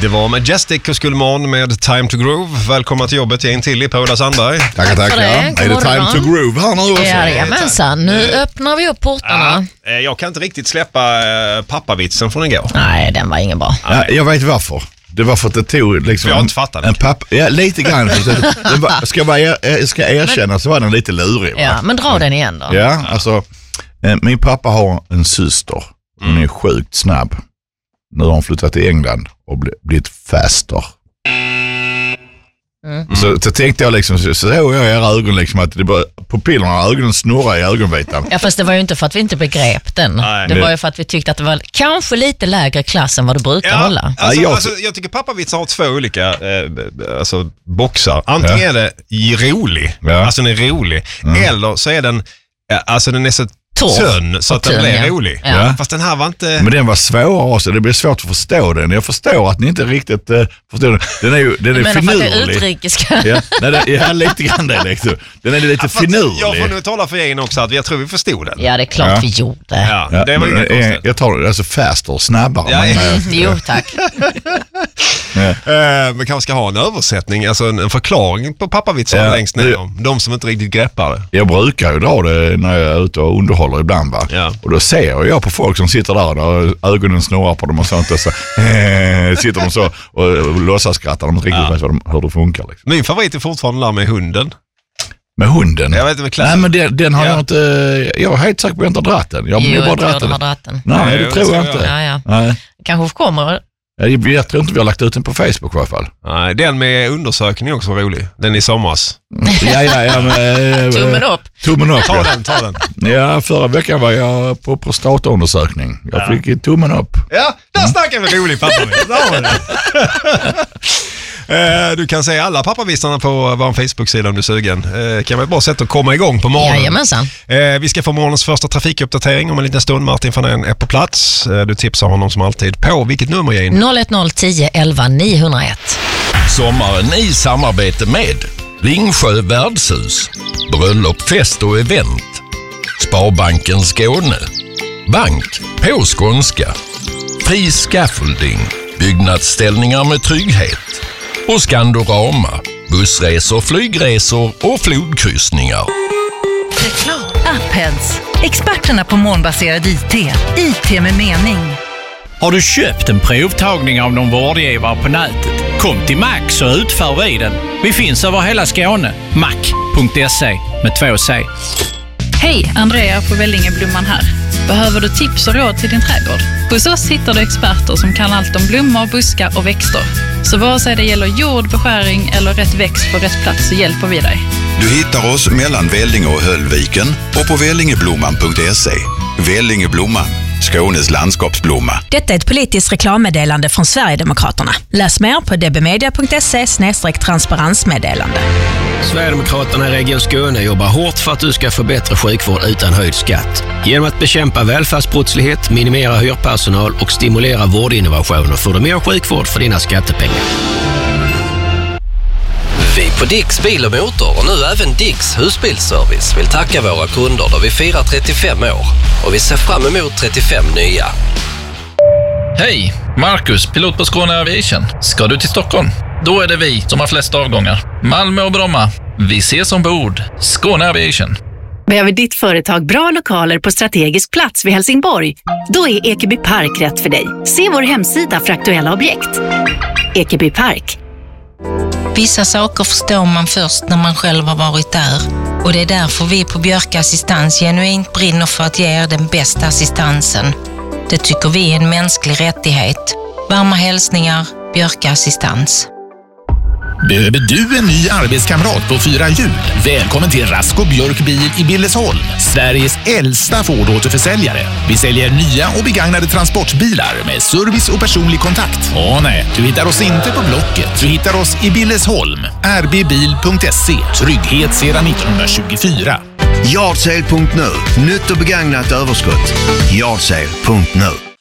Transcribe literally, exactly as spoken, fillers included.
Det var Majestic och Skulman med Time to Groove. Välkomna till jobbet, jag är in till i Paula Sandberg. Tackar, tackar. Är det Time to Groove här nu också? Jajamensan, nu öppnar vi upp portarna. Ja, jag kan inte riktigt släppa pappavitsen från igår. Nej, den var ingen bra. Ja, jag vet varför. Det var för att det tog liksom jag har inte fattat en, en pappa, ja, lite grann. det var, ska jag er, ska erkänna men, så var den lite lurig. Va? Ja, men dra den igen då. Ja, alltså min pappa har en syster. Hon mm. är sjukt snabb. Nu har hon flyttat till England och blivit faster. Mm. Så, så tänkte jag liksom, så såg jag i era ögon liksom att det bara, pupillerna, ögonen snurrar i ögonvitan. Ja, fast det var ju inte för att vi inte begrep den. Nej. Det var ju för att vi tyckte att det var kanske lite lägre klass än vad du brukar ja, hålla. Alltså, ja, jag, alltså, jag tycker pappavitsar har två olika eh, alltså, boxar. Antingen ja. är det rolig, ja. alltså den är rolig, mm. eller så är den, alltså den är så tunn så att den blev ja. rolig. Ja. Fast den här var inte... Men den var svår också. Det blir svårt att förstå den. Jag förstår att ni inte riktigt uh, förstår den. Den är ju den är finurlig. Men för att det är utrikiska. Ja, nej, det, ja, lite grann det liksom. Den är lite ja, finurlig. Jag får nu tala för egen också att jag tror vi förstod den. Ja, det är klart ja. vi gjorde. Ja, ja, det var ju jag, jag tar det alltså faster, snabbare. Ja, men, ja. Jo, tack. ja. uh, men kanske ska ha en översättning, alltså en, en förklaring på pappavitsar ja, längst ner. Det, de som inte riktigt greppar det. Jag brukar ju dra det när jag är ute och underhåller ibland. Va? Ja. Och då ser jag på folk som sitter där och ögonen snurrar på dem och sånt och så eh, sitter de så och, och låtsas skratta. De inte riktigt ja. vet vad de, hur det funkar. Liksom. Min favorit är fortfarande där med hunden. Med hunden? Jag vet inte, med Nej, men den, den har ja. jag inte... Jag är helt säker på att jag inte har dratt den. Jag jo, bara jag tror dratt du har dratt den. Nej, Nej det tror jag, jag inte. Ja, ja. Nej. Kanske kommer... Jag, jag tror inte vi har lagt ut den på Facebook i alla fall. Nej, den med undersökning också var rolig. Den i somras. Ja, ja, ja. Men, tummen upp. Tummen upp, ta ja. den, ta den. Ja, förra veckan var jag på prostataundersökning. Jag ja. fick tummen upp. Ja, där snackar vi rolig pappa. Där var det. Du kan se alla pappavisarna på vår Facebook-sida om du är sugen. Kan vi bara sätta att komma igång på morgonen. Jajamensan. Vi ska få morgonens första trafikuppdatering om en liten stund. Martin van Een är på plats. Du tipsar honom som alltid på vilket nummer jag är in? noll ett noll tio elva niohundraett. Sommaren i samarbete med Ringsjö värdshus, bröllop, fest och event, Sparbanken Skåne, bank på skånska, fri scaffolding, byggnadsställningar med trygghet och Skandorama, bussresor, flygresor och flodkryssningar. Reklam. Appheads, experterna på molnbaserad I T. I T med mening. Har du köpt en provtagning av någon vårdgivare på nätet? Kom till Max så utför vi den. Vi finns över hela Skåne. mac punkt se med två C. Hej, Andrea på Vällingeblomman här. Behöver du tips och råd till din trädgård? Hos oss hittar du experter som kan allt om blommor, buskar och växter. Så vare sig det gäller jord, beskärning eller rätt växt på rätt plats så hjälper vi dig. Du hittar oss mellan Vällinge och Höllviken och på vällingeblomman punkt se. Vällingeblomman, Skånes landskapsblomma. Detta är ett politiskt reklammeddelande från Sverigedemokraterna. Läs mer på d b media punkt se slash transparensmeddelande. Sverigedemokraterna i Region Skåne jobbar hårt för att du ska få bättre sjukvård utan höjd skatt. Genom att bekämpa välfärdsbrottslighet, minimera hyrpersonal och stimulera vårdinnovationer får du mer sjukvård för dina skattepengar. Vi på Dicks Bil och Motor och nu även Dicks Husbilsservice vill tacka våra kunder då vi firar trettiofem år och vi ser fram emot trettiofem nya. Hej, Marcus, pilot på Skåne Aviation. Ska du till Stockholm? Då är det vi som har flest avgångar. Malmö och Bromma. Vi ses ombord. Skåne Aviation. Behöver ditt företag bra lokaler på strategisk plats vid Helsingborg? Då är Ekeby Park rätt för dig. Se vår hemsida för aktuella objekt. Ekeby Park. Vissa saker förstår man först när man själv har varit där. Och det är därför vi på Björk Assistans genuint brinner för att ge er den bästa assistansen. Det tycker vi är en mänsklig rättighet. Varma hälsningar, Björk Assistans. Behöver du en ny arbetskamrat på fyra hjul? Välkommen till Rasko Björk Bil i Billesholm, Sveriges äldsta Ford-återförsäljare. Vi säljer nya och begagnade transportbilar med service och personlig kontakt. Åh nej, du hittar oss inte på Blocket. Du hittar oss i Billesholm. r b bil punkt se. Trygghet sedan nittonhundratjugofyra. Yardsale punkt nu. Nytt och begagnat överskott. Yardsale punkt nu.